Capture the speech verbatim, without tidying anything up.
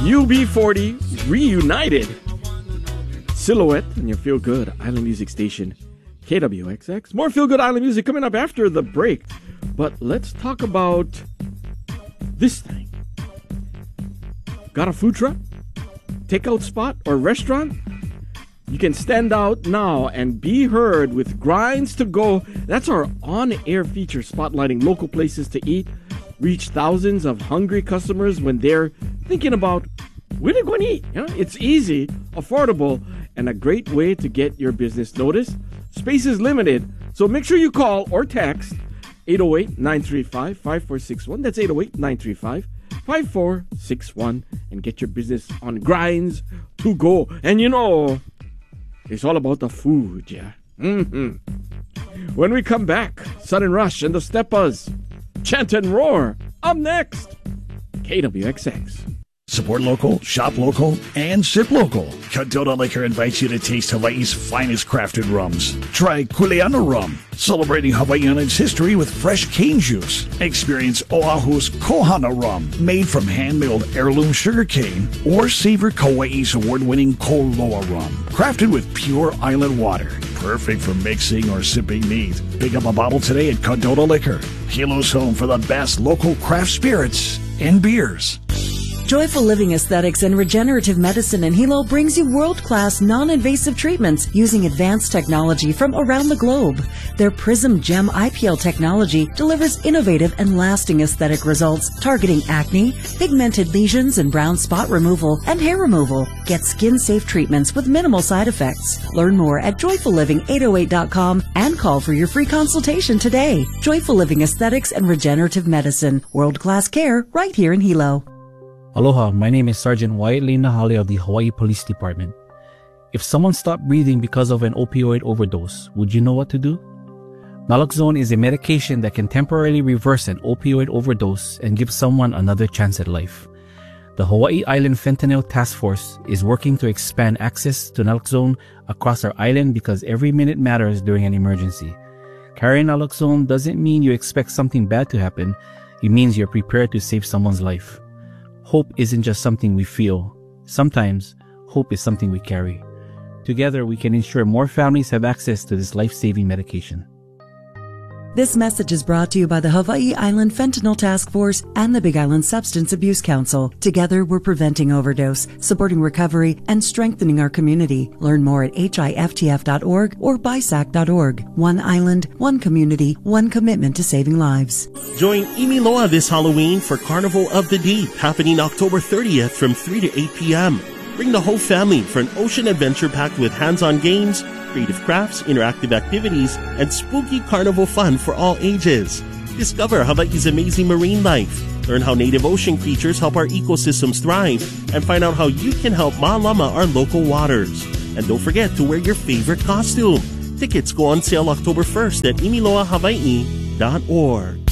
U B forty reunited. Silhouette and your Feel Good Island Music Station, K W X X. More Feel Good Island Music coming up after the break. But let's talk about this thing. Got a food truck, takeout spot, or restaurant? You can stand out now and be heard with Grinds to Go. That's our on-air feature spotlighting local places to eat. Reach thousands of hungry customers when they're thinking about where they're going to eat. You know, it's easy, affordable, and a great way to get your business noticed. Space is limited, so make sure you call or text eight oh eight, nine three five, five four six one. That's eight oh eight, nine three five, five four six one and get your business on Grinds to Go. And you know, it's all about the food, yeah. Mm-hmm. When we come back, Sudden Rush and the Steppers, Chant and Roar, up next. K W X X. Support local, shop local, and sip local. Cadota Liquor invites you to taste Hawaii's finest crafted rums. Try Kuleana Rum, celebrating Hawaii and its history with fresh cane juice. Experience Oahu's Kohana Rum, made from hand-milled heirloom sugar cane. Or savor Kauai's award-winning Koloa Rum, crafted with pure island water. Perfect for mixing or sipping neat. Pick up a bottle today at Cadota Liquor, Hilo's home for the best local craft spirits and beers. Joyful Living Aesthetics and Regenerative Medicine in Hilo brings you world-class, non-invasive treatments using advanced technology from around the globe. Their Prism Gem I P L technology delivers innovative and lasting aesthetic results targeting acne, pigmented lesions and brown spot removal, and hair removal. Get skin-safe treatments with minimal side effects. Learn more at joyful living eight oh eight dot com and call for your free consultation today. Joyful Living Aesthetics and Regenerative Medicine. World-class care right here in Hilo. Aloha, my name is Sergeant Wyatt Lee Nahale of the Hawaii Police Department. If someone stopped breathing because of an opioid overdose, would you know what to do? Naloxone is a medication that can temporarily reverse an opioid overdose and give someone another chance at life. The Hawaii Island Fentanyl Task Force is working to expand access to naloxone across our island because every minute matters during an emergency. Carrying naloxone doesn't mean you expect something bad to happen. It means you're prepared to save someone's life. Hope isn't just something we feel. Sometimes, hope is something we carry. Together, we can ensure more families have access to this life-saving medication. This message is brought to you by the Hawaii Island Fentanyl Task Force and the Big Island Substance Abuse Council. Together, we're preventing overdose, supporting recovery, and strengthening our community. Learn more at H I F T F dot org or B I S A C dot org. One island, one community, one commitment to saving lives. Join Imiloa this Halloween for Carnival of the Deep, happening October thirtieth from three to eight p.m. Bring the whole family for an ocean adventure packed with hands-on games, creative crafts, interactive activities, and spooky carnival fun for all ages. Discover Hawaii's amazing marine life, learn how native ocean creatures help our ecosystems thrive, and find out how you can help Ma'alama our local waters. And don't forget to wear your favorite costume. Tickets go on sale October first at imiloa hawaii dot org.